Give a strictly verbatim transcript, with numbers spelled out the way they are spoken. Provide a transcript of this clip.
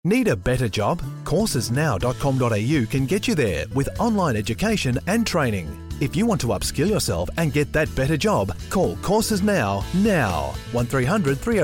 Need a better job? courses now dot com dot a u can get you there with online education and training. If you want to upskill yourself and get that better job, call Courses Now now. one three hundred three